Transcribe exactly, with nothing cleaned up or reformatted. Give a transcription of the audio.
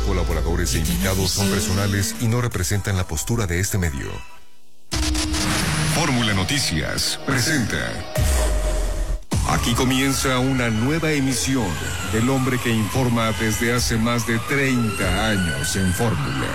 colaboradores e invitados son personales y no representan la postura de este medio. Fórmula Noticias presenta. Aquí comienza una nueva emisión del hombre que informa desde hace más de treinta años en Fórmula.